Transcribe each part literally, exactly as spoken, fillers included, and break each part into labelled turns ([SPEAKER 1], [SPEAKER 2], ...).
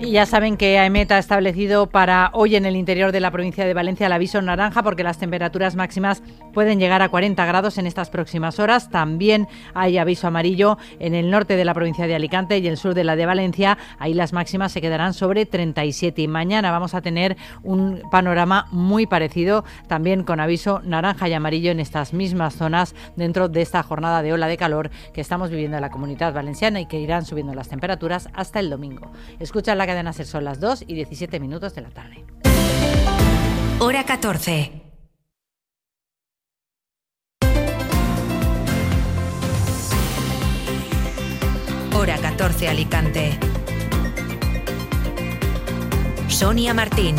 [SPEAKER 1] Ya saben que AEMET ha establecido para hoy en el interior de la provincia de Valencia el aviso naranja porque las temperaturas máximas pueden llegar a cuarenta grados en estas próximas horas. También hay aviso amarillo en el norte de la provincia de Alicante y el sur de la de Valencia. Ahí las máximas se quedarán sobre treinta y siete. Y mañana vamos a tener un panorama muy parecido, también con aviso naranja y amarillo en estas mismas zonas dentro de esta jornada de ola de calor que estamos viviendo en la Comunidad Valenciana y que irán subiendo las temperaturas hasta el domingo. Escucha la cadena SER, son las dos y diecisiete minutos de la tarde.
[SPEAKER 2] Hora catorce. Hora catorce Alicante. Sonia Martín.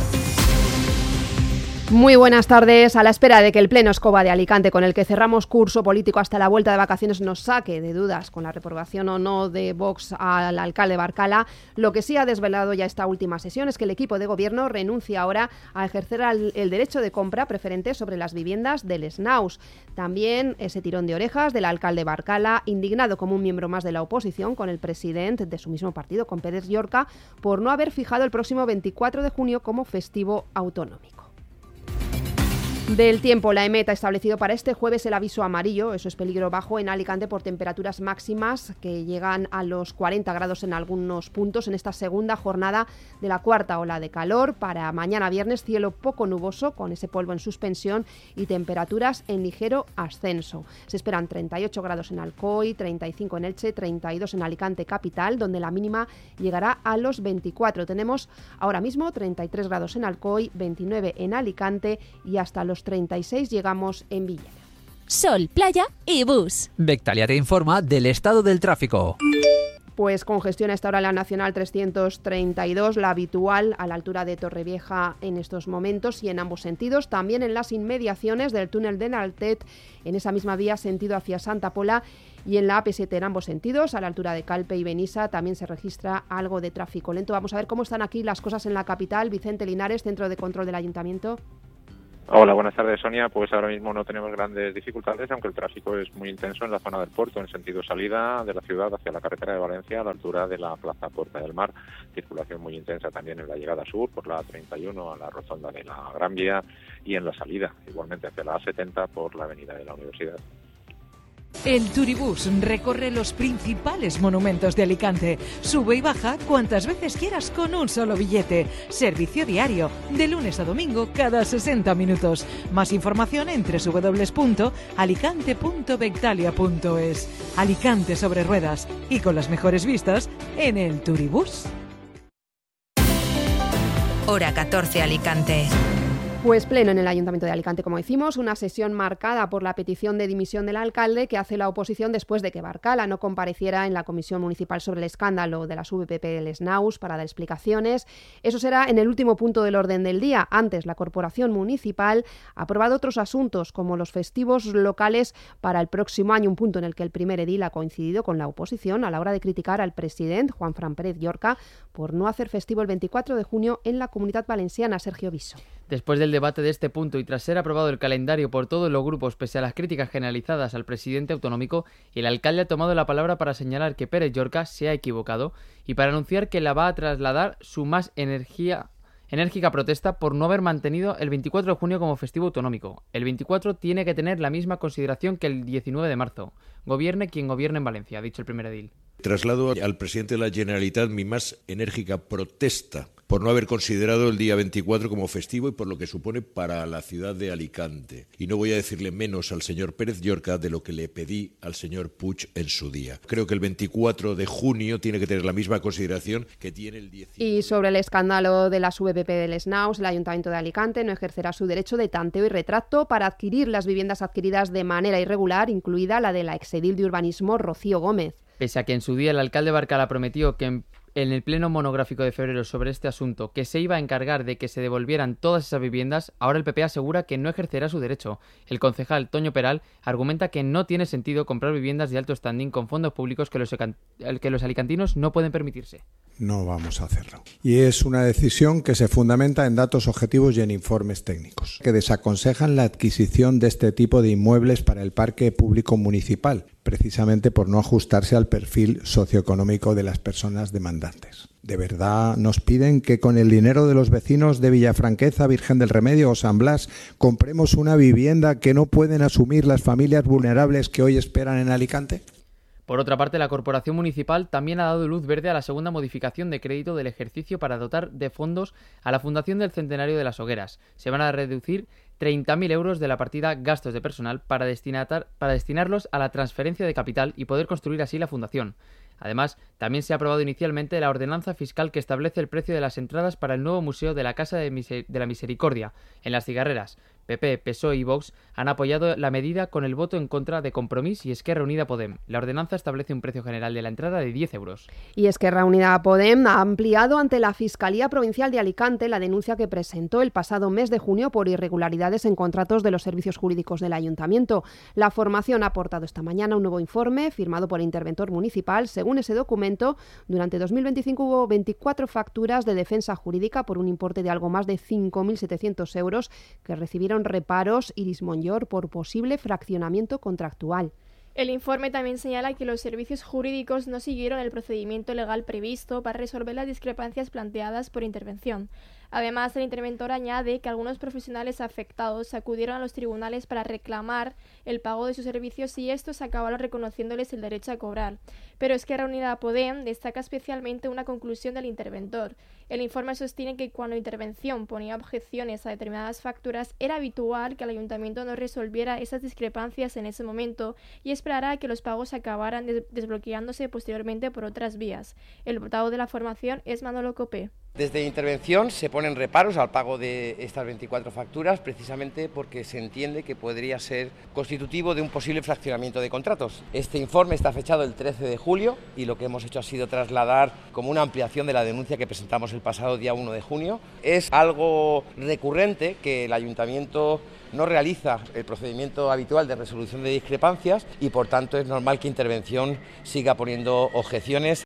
[SPEAKER 3] Muy buenas tardes. A la espera de que el Pleno Escoba de Alicante, con el que cerramos curso político hasta la vuelta de vacaciones, nos saque de dudas con la reprobación o no de Vox al alcalde Barcala, lo que sí ha desvelado ya esta última sesión es que el equipo de gobierno renuncia ahora a ejercer el derecho de compra preferente sobre las viviendas del Snaus. También ese tirón de orejas del alcalde Barcala, indignado como un miembro más de la oposición con el presidente de su mismo partido, con Pérez Llorca, por no haber fijado el próximo veinticuatro de junio como festivo autonómico. Del tiempo, la AEMET ha establecido para este jueves el aviso amarillo, eso es peligro bajo en Alicante por temperaturas máximas que llegan a los cuarenta grados en algunos puntos en esta segunda jornada de la cuarta ola de calor. Para mañana viernes, cielo poco nuboso con ese polvo en suspensión y temperaturas en ligero ascenso. Se esperan treinta y ocho grados en Alcoy, treinta y cinco en Elche, treinta y dos en Alicante capital, donde la mínima llegará a los veinticuatro. Tenemos ahora mismo treinta y tres grados en Alcoy, veintinueve en Alicante y hasta los treinta y seis llegamos en Villena.
[SPEAKER 4] Sol, playa y bus.
[SPEAKER 5] Bectalia te informa del estado del tráfico.
[SPEAKER 3] Pues congestión a esta hora en la Nacional trescientos treinta y dos, la habitual a la altura de Torrevieja en estos momentos y en ambos sentidos. También en las inmediaciones del túnel de Naltet, en esa misma vía sentido hacia Santa Pola, y en la A P siete en ambos sentidos, a la altura de Calpe y Benissa, también se registra algo de tráfico lento. Vamos a ver cómo están aquí las cosas en la capital. Vicente Linares, Centro de Control del Ayuntamiento.
[SPEAKER 6] Hola, buenas tardes, Sonia. Pues ahora mismo no tenemos grandes dificultades, aunque el tráfico es muy intenso en la zona del puerto, en sentido salida de la ciudad hacia la carretera de Valencia, a la altura de la Plaza Puerta del Mar. Circulación muy intensa también en la llegada sur, por la treinta y uno a la rotonda de la Gran Vía, y en la salida, igualmente hacia la A setenta por la avenida de la Universidad.
[SPEAKER 7] El Turibús recorre los principales monumentos de Alicante. Sube y baja cuantas veces quieras con un solo billete. Servicio diario, de lunes a domingo, cada sesenta minutos. Más información en doble u doble u doble u punto alicante punto bectalia punto es. Alicante sobre ruedas y con las mejores vistas en el Turibús.
[SPEAKER 2] Hora catorce Alicante.
[SPEAKER 3] Pues pleno en el Ayuntamiento de Alicante, como decimos, una sesión marcada por la petición de dimisión del alcalde que hace la oposición después de que Barcala no compareciera en la Comisión Municipal sobre el escándalo de las V P P del Snaus para dar explicaciones. Eso será en el último punto del orden del día. Antes, la Corporación Municipal ha aprobado otros asuntos, como los festivos locales para el próximo año, un punto en el que el primer edil ha coincidido con la oposición a la hora de criticar al presidente, Juanfran Pérez Llorca, por no hacer festivo el veinticuatro de junio en la Comunidad Valenciana. Sergio Viso.
[SPEAKER 8] Después del debate de este punto y tras ser aprobado el calendario por todos los grupos pese a las críticas generalizadas al presidente autonómico, el alcalde ha tomado la palabra para señalar que Pérez Llorca se ha equivocado y para anunciar que la va a trasladar su más energía, enérgica protesta por no haber mantenido el veinticuatro de junio como festivo autonómico. El veinticuatro tiene que tener la misma consideración que el diecinueve de marzo. Gobierne quien gobierne en Valencia, ha dicho el primer edil.
[SPEAKER 9] Traslado al presidente de la Generalitat mi más enérgica protesta por no haber considerado el día veinticuatro como festivo y por lo que supone para la ciudad de Alicante. Y no voy a decirle menos al señor Pérez Llorca de lo que le pedí al señor Puig en su día. Creo que el veinticuatro de junio tiene que tener la misma consideración que tiene el diecinueve.
[SPEAKER 3] Y sobre el escándalo de las V P P del Snaus, el Ayuntamiento de Alicante no ejercerá su derecho de tanteo y retracto para adquirir las viviendas adquiridas de manera irregular, incluida la de la exedil de urbanismo Rocío Gómez.
[SPEAKER 8] Pese a que en su día el alcalde Barcala prometió que en En el pleno monográfico de febrero sobre este asunto, que se iba a encargar de que se devolvieran todas esas viviendas, ahora el P P asegura que no ejercerá su derecho. El concejal Toño Peral argumenta que no tiene sentido comprar viviendas de alto standing con fondos públicos que los, que los alicantinos no pueden permitirse.
[SPEAKER 10] No vamos a hacerlo. Y es una decisión que se fundamenta en datos objetivos y en informes técnicos, que desaconsejan la adquisición de este tipo de inmuebles para el parque público municipal, precisamente por no ajustarse al perfil socioeconómico de las personas demandantes. ¿De verdad nos piden que con el dinero de los vecinos de Villafranqueza, Virgen del Remedio o San Blas compremos una vivienda que no pueden asumir las familias vulnerables que hoy esperan en Alicante?
[SPEAKER 8] Por otra parte, la Corporación Municipal también ha dado luz verde a la segunda modificación de crédito del ejercicio para dotar de fondos a la Fundación del Centenario de las Hogueras. Se van a reducir treinta mil euros de la partida gastos de personal para, destinatar, para destinarlos a la transferencia de capital y poder construir así la fundación. Además, también se ha aprobado inicialmente la ordenanza fiscal que establece el precio de las entradas para el nuevo Museo de la Casa de, Miser- de la Misericordia, en Las Cigarreras. P P, P S O E y Vox han apoyado la medida con el voto en contra de Compromís y Esquerra Unida Podem. La ordenanza establece un precio general de la entrada de diez euros.
[SPEAKER 3] Y Esquerra Unida Podem ha ampliado ante la Fiscalía Provincial de Alicante la denuncia que presentó el pasado mes de junio por irregularidades en contratos de los servicios jurídicos del Ayuntamiento. La formación ha aportado esta mañana un nuevo informe firmado por el interventor municipal. Según ese documento, durante dos mil veinticinco hubo veinticuatro facturas de defensa jurídica por un importe de algo más de cinco mil setecientos euros que recibieron reparos Iris Monllor por posible fraccionamiento contractual.
[SPEAKER 11] El informe también señala que los servicios jurídicos no siguieron el procedimiento legal previsto para resolver las discrepancias planteadas por intervención. Además, el interventor añade que algunos profesionales afectados acudieron a los tribunales para reclamar el pago de sus servicios y estos acabaron reconociéndoles el derecho a cobrar. Pero Esquerra Unida Podem destaca especialmente una conclusión del interventor. El informe sostiene que cuando la intervención ponía objeciones a determinadas facturas, era habitual que el ayuntamiento no resolviera esas discrepancias en ese momento y esperara a que los pagos acabaran des- desbloqueándose posteriormente por otras vías. El portavoz de la formación es Manolo Copé.
[SPEAKER 12] Desde intervención se ponen reparos al pago de estas veinticuatro facturas precisamente porque se entiende que podría ser constitutivo de un posible fraccionamiento de contratos. Este informe está fechado el trece de julio y lo que hemos hecho ha sido trasladar como una ampliación de la denuncia que presentamos el pasado día uno de junio. Es algo recurrente que el ayuntamiento no realiza el procedimiento habitual de resolución de discrepancias y por tanto es normal que intervención siga poniendo objeciones.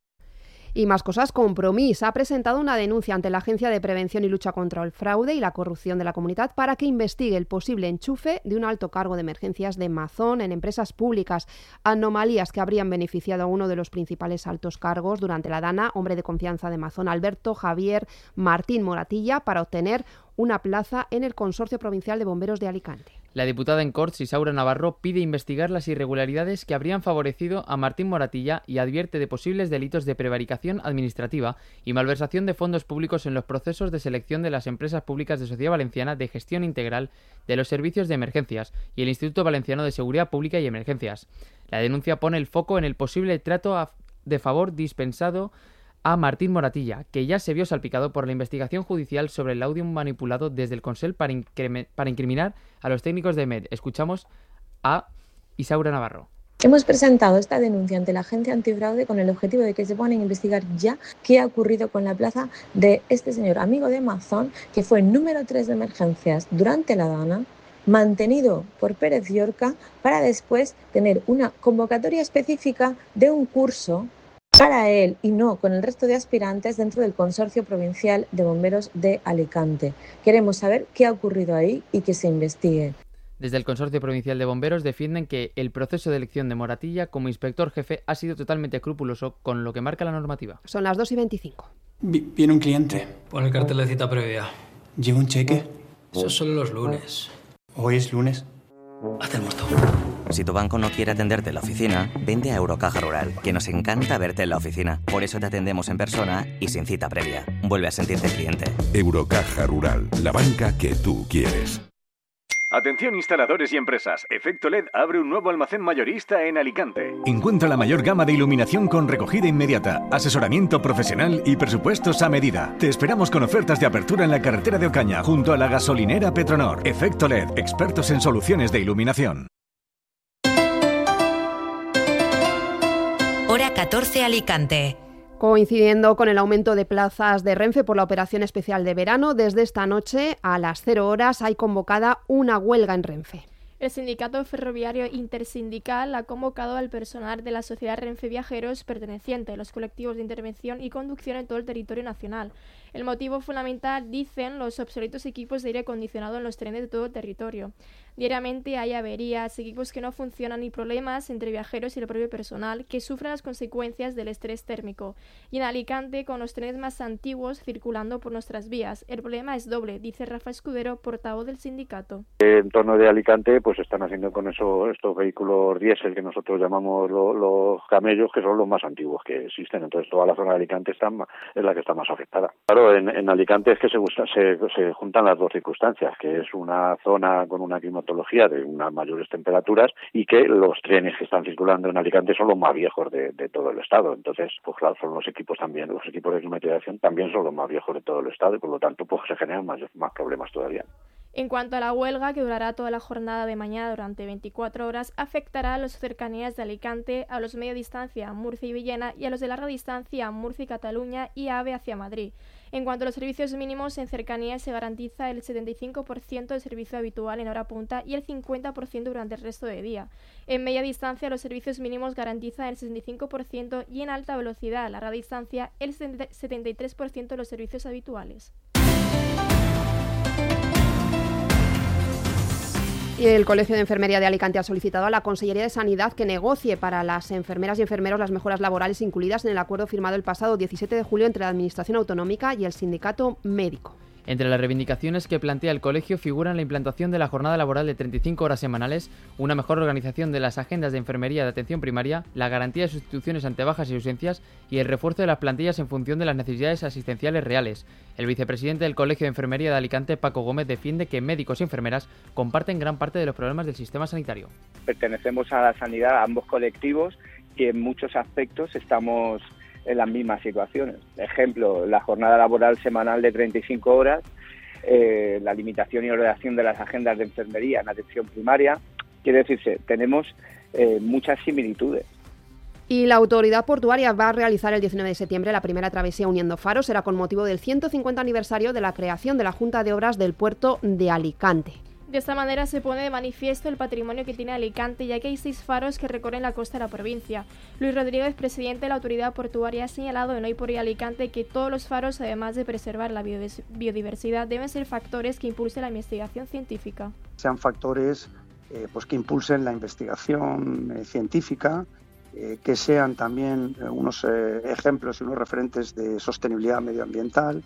[SPEAKER 3] Y más cosas, Compromís ha presentado una denuncia ante la Agencia de Prevención y Lucha contra el Fraude y la Corrupción de la Comunidad para que investigue el posible enchufe de un alto cargo de emergencias de Mazón en empresas públicas, anomalías que habrían beneficiado a uno de los principales altos cargos durante la Dana, hombre de confianza de Mazón, Alberto Javier Martín Moratilla, para obtener una plaza en el Consorcio Provincial de Bomberos de Alicante.
[SPEAKER 8] La diputada en Corts, Isaura Navarro, pide investigar las irregularidades que habrían favorecido a Martín Moratilla y advierte de posibles delitos de prevaricación administrativa y malversación de fondos públicos en los procesos de selección de las empresas públicas de Sociedad Valenciana de Gestión Integral de los Servicios de Emergencias y el Instituto Valenciano de Seguridad Pública y Emergencias. La denuncia pone el foco en el posible trato a, de favor dispensado a Martín Moratilla, que ya se vio salpicado por la investigación judicial sobre el audio manipulado desde el Consell para, incre- para incriminar a los técnicos de M E D. Escuchamos a Isaura Navarro.
[SPEAKER 13] Hemos presentado esta denuncia ante la Agencia Antifraude con el objetivo de que se puedan investigar ya qué ha ocurrido con la plaza de este señor amigo de Mazón, que fue número tres de emergencias durante la Dana, mantenido por Pérez Llorca para después tener una convocatoria específica de un curso para él y no con el resto de aspirantes dentro del Consorcio Provincial de Bomberos de Alicante. Queremos saber qué ha ocurrido ahí y que se investigue.
[SPEAKER 8] Desde el Consorcio Provincial de Bomberos defienden que el proceso de elección de Moratilla como inspector jefe ha sido totalmente escrupuloso con lo que marca la normativa.
[SPEAKER 3] Son las dos y veinticinco.
[SPEAKER 14] Vi- Viene un cliente.
[SPEAKER 15] Pon el cartel de cita previa.
[SPEAKER 14] ¿Lleva un cheque?
[SPEAKER 15] Eso solo los lunes.
[SPEAKER 14] Hoy es lunes.
[SPEAKER 15] Haz el muerto.
[SPEAKER 16] Si tu banco no quiere atenderte en la oficina, vende a Eurocaja Rural, que nos encanta verte en la oficina. Por eso te atendemos en persona y sin cita previa. Vuelve a sentirte cliente.
[SPEAKER 17] Eurocaja Rural, la banca que tú quieres.
[SPEAKER 18] Atención instaladores y empresas, Efecto L E D abre un nuevo almacén mayorista en Alicante.
[SPEAKER 19] Encuentra la mayor gama de iluminación con recogida inmediata, asesoramiento profesional y presupuestos a medida. Te esperamos con ofertas de apertura en la carretera de Ocaña, junto a la gasolinera Petronor. Efecto L E D, expertos en soluciones de iluminación.
[SPEAKER 2] Hora catorce Alicante.
[SPEAKER 3] Coincidiendo con el aumento de plazas de Renfe por la operación especial de verano, desde esta noche a las cero horas hay convocada una huelga en Renfe.
[SPEAKER 11] El Sindicato Ferroviario Intersindical ha convocado al personal de la Sociedad Renfe Viajeros perteneciente a los colectivos de intervención y conducción en todo el territorio nacional. El motivo fundamental, dicen, los obsoletos equipos de aire acondicionado en los trenes de todo el territorio. Diariamente hay averías, equipos que no funcionan y problemas entre viajeros y el propio personal que sufren las consecuencias del estrés térmico. Y en Alicante, con los trenes más antiguos circulando por nuestras vías, el problema es doble, dice Rafa Escudero, portavoz del sindicato.
[SPEAKER 20] En torno de Alicante, pues están haciendo con eso estos vehículos diésel que nosotros llamamos lo, los camellos, que son los más antiguos que existen. Entonces toda la zona de Alicante está, es la que está más afectada. Claro, en, en Alicante es que se, se, se juntan las dos circunstancias, que es una zona con una climatología de unas mayores temperaturas y que los trenes que están circulando en Alicante son los más viejos de, de todo el estado. Entonces, pues claro, son los equipos también, los equipos de climatización también son los más viejos de todo el estado y por lo tanto pues se generan más, más problemas todavía.
[SPEAKER 11] En cuanto a la huelga, que durará toda la jornada de mañana durante veinticuatro horas, afectará a las cercanías de Alicante, a los media distancia Murcia y Villena y a los de larga distancia Murcia y Cataluña y AVE hacia Madrid. En cuanto a los servicios mínimos, en cercanías se garantiza el setenta y cinco por ciento de servicio habitual en hora punta y el cincuenta por ciento durante el resto del día. En media distancia, los servicios mínimos garantizan el sesenta y cinco por ciento y en alta velocidad, a larga distancia, el setenta y tres por ciento de los servicios habituales.
[SPEAKER 3] Y el Colegio de Enfermería de Alicante ha solicitado a la Consellería de Sanidad que negocie para las enfermeras y enfermeros las mejoras laborales incluidas en el acuerdo firmado el pasado diecisiete de julio entre la Administración Autonómica y el Sindicato Médico.
[SPEAKER 8] Entre las reivindicaciones que plantea el colegio figuran la implantación de la jornada laboral de treinta y cinco horas semanales, una mejor organización de las agendas de enfermería de atención primaria, la garantía de sustituciones ante bajas y ausencias y el refuerzo de las plantillas en función de las necesidades asistenciales reales. El vicepresidente del Colegio de Enfermería de Alicante, Paco Gómez, defiende que médicos y enfermeras comparten gran parte de los problemas del sistema sanitario.
[SPEAKER 21] Pertenecemos a la sanidad, a ambos colectivos, y en muchos aspectos estamos en las mismas situaciones. Ejemplo, la jornada laboral semanal de treinta y cinco horas, eh, la limitación y ordenación de las agendas de enfermería en atención primaria. Quiere decirse, tenemos eh, muchas similitudes.
[SPEAKER 3] Y la autoridad portuaria va a realizar el diecinueve de septiembre la primera travesía uniendo faros. Será con motivo del ciento cincuenta aniversario de la creación de la Junta de Obras del Puerto de Alicante.
[SPEAKER 11] De esta manera se pone de manifiesto el patrimonio que tiene Alicante, ya que hay seis faros que recorren la costa de la provincia. Luis Rodríguez, presidente de la autoridad portuaria, ha señalado en Hoy por Hoy Alicante que todos los faros, además de preservar la biodiversidad, deben ser factores que impulsen la investigación científica.
[SPEAKER 22] Sean factores eh, pues que impulsen la investigación eh, científica, eh, que sean también eh, unos eh, ejemplos y unos referentes de sostenibilidad medioambiental,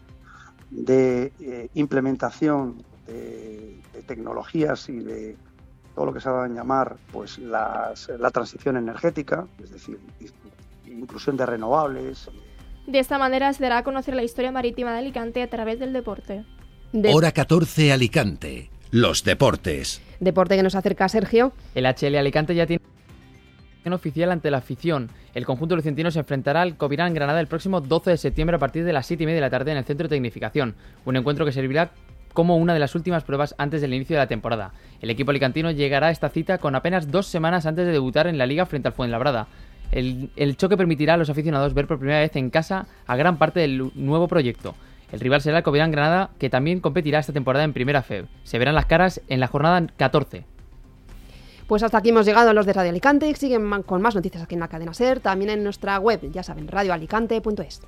[SPEAKER 22] de eh, implementación De, de tecnologías y de todo lo que se va a llamar pues las, la transición energética, es decir, inclusión de renovables.
[SPEAKER 11] De esta manera se dará a conocer la historia marítima de Alicante a través del deporte.
[SPEAKER 23] De... Hora catorce Alicante, los deportes.
[SPEAKER 3] Deporte que nos acerca Sergio.
[SPEAKER 8] El H L Alicante ya tiene oficial ante la afición. El conjunto lucentino se enfrentará al Covirán Granada el próximo doce de septiembre a partir de las siete y media de la tarde en el Centro de Tecnificación. Un encuentro que servirá como una de las últimas pruebas antes del inicio de la temporada. El equipo alicantino llegará a esta cita con apenas dos semanas antes de debutar en la Liga frente al Fuenlabrada. El, el choque permitirá a los aficionados ver por primera vez en casa a gran parte del nuevo proyecto. El rival será el Covirán Granada, que también competirá esta temporada en Primera F E B. Se verán las caras en la jornada catorce.
[SPEAKER 3] Pues hasta aquí hemos llegado a los de Radio Alicante. Siguen con más noticias aquí en la cadena SER, también en nuestra web, ya saben, radio alicante punto es.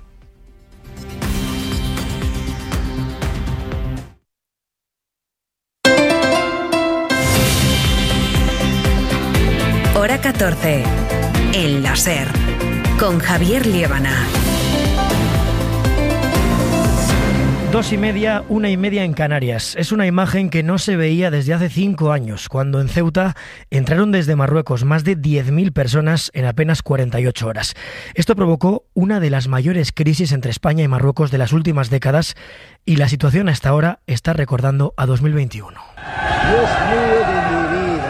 [SPEAKER 2] Hora catorce, en la SER, con Javier Liébana.
[SPEAKER 24] Dos y media, una y media en Canarias. Es una imagen que no se veía desde hace cinco años, cuando en Ceuta entraron desde Marruecos más de diez mil personas en apenas cuarenta y ocho horas. Esto provocó una de las mayores crisis entre España y Marruecos de las últimas décadas, y la situación hasta ahora está recordando a dos mil veintiuno.
[SPEAKER 25] Dios mío de mi vida.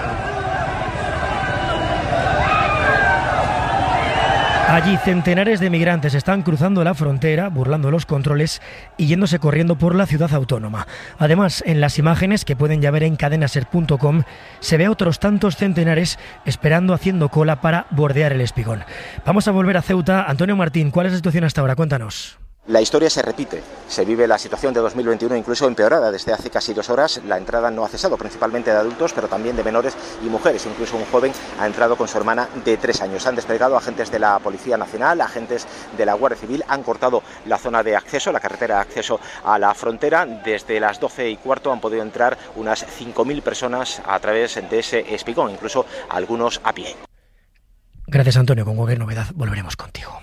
[SPEAKER 24] Allí centenares de migrantes están cruzando la frontera, burlando los controles y yéndose corriendo por la ciudad autónoma. Además, en las imágenes que pueden ya ver en cadenaser punto com se ve a otros tantos centenares esperando, haciendo cola para bordear el Espigón. Vamos a volver a Ceuta. Antonio Martín, ¿cuál es la situación hasta ahora? Cuéntanos.
[SPEAKER 1] La historia se repite, se vive la situación de dos mil veintiuno incluso empeorada. Desde hace casi dos horas la entrada no ha cesado, principalmente de adultos, pero también de menores y mujeres. Incluso un joven ha entrado con su hermana de tres años. Han desplegado agentes de la Policía Nacional, agentes de la Guardia Civil, han cortado la zona de acceso, la carretera de acceso a la frontera. Desde las doce y cuarto han podido entrar unas cinco mil personas a través de ese espigón, incluso algunos a pie.
[SPEAKER 24] Gracias, Antonio. Con cualquier novedad volveremos contigo.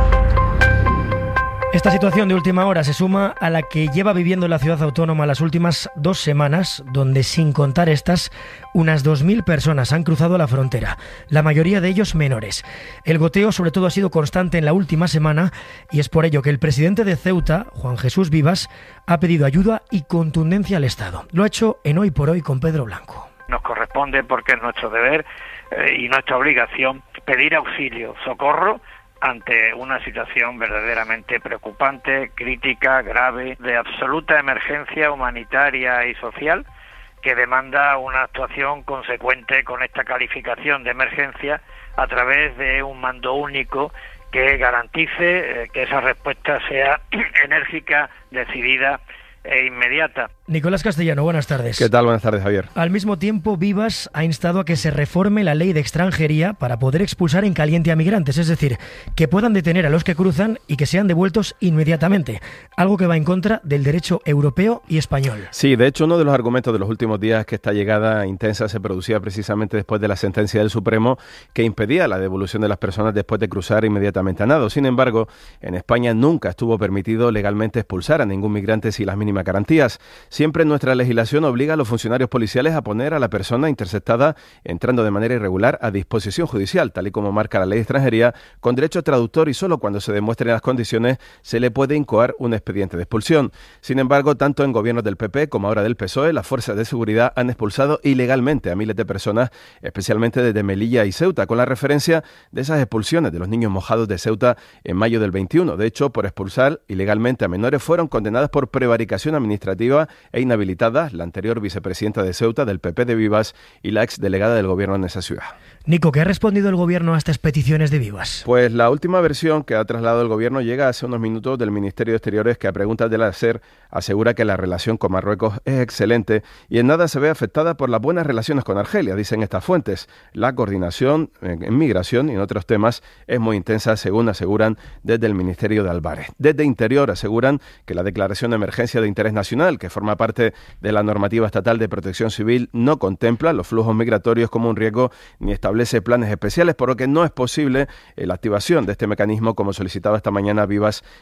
[SPEAKER 24] Esta situación de última hora se suma a la que lleva viviendo la ciudad autónoma las últimas dos semanas, donde, sin contar estas, unas dos mil personas han cruzado la frontera, la mayoría de ellos menores. El goteo, sobre todo, ha sido constante en la última semana y es por ello que el presidente de Ceuta, Juan Jesús Vivas, ha pedido ayuda y contundencia al Estado. Lo ha hecho en Hoy por Hoy con Pedro Blanco.
[SPEAKER 4] Nos corresponde, porque es nuestro deber eh, y nuestra obligación, pedir auxilio, socorro, ante una situación verdaderamente preocupante, crítica, grave, de absoluta emergencia humanitaria y social, que demanda una actuación consecuente con esta calificación de emergencia a través de un mando único que garantice eh, que esa respuesta sea enérgica, decidida e inmediata.
[SPEAKER 24] Nicolás Castellano, buenas tardes.
[SPEAKER 5] ¿Qué tal? Buenas tardes, Javier.
[SPEAKER 24] Al mismo tiempo, Vivas ha instado a que se reforme la ley de extranjería para poder expulsar en caliente a migrantes, es decir, que puedan detener a los que cruzan y que sean devueltos inmediatamente, algo que va en contra del derecho europeo y español.
[SPEAKER 5] Sí, de hecho, uno de los argumentos de los últimos días es que esta llegada intensa se producía precisamente después de la sentencia del Supremo que impedía la devolución de las personas después de cruzar inmediatamente a nado. Sin embargo, en España nunca estuvo permitido legalmente expulsar a ningún migrante sin las mínimas garantías. Siempre nuestra legislación obliga a los funcionarios policiales a poner a la persona interceptada entrando de manera irregular a disposición judicial, tal y como marca la ley de extranjería, con derecho a traductor, y solo cuando se demuestren las condiciones se le puede incoar un expediente de expulsión. Sin embargo, tanto en gobiernos del P P como ahora del P S O E, las fuerzas de seguridad han expulsado ilegalmente a miles de personas, especialmente desde Melilla y Ceuta, con la referencia de esas expulsiones de los niños mojados de Ceuta en mayo del veintiuno. De hecho, por expulsar ilegalmente a menores fueron condenadas por prevaricación administrativa e inhabilitadas la anterior vicepresidenta de Ceuta del P P de Vivas y la exdelegada del gobierno en esa ciudad.
[SPEAKER 24] Nico, ¿qué ha respondido el gobierno a estas peticiones de Vivas?
[SPEAKER 5] Pues la última versión que ha trasladado el gobierno llega hace unos minutos del Ministerio de Exteriores, que a preguntas de la SER asegura que la relación con Marruecos es excelente y en nada se ve afectada por las buenas relaciones con Argelia, dicen estas fuentes. La coordinación en migración y en otros temas es muy intensa, según aseguran desde el Ministerio de Álvarez. Desde Interior aseguran que la declaración de emergencia de interés nacional, que forma parte de la normativa estatal de protección civil, no contempla los flujos migratorios como un riesgo ni establece planes especiales, por lo que no es posible la activación de este mecanismo, como solicitaba esta mañana Vivas